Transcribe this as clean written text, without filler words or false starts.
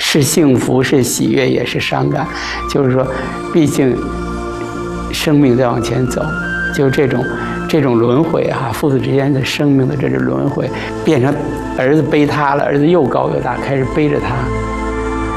是幸福，是喜悦，也是伤感。就是说，毕竟生命在往前走，就是这种轮回啊，父子之间的生命的这种轮回，变成儿子背他了，儿子又高又大，开始背着他。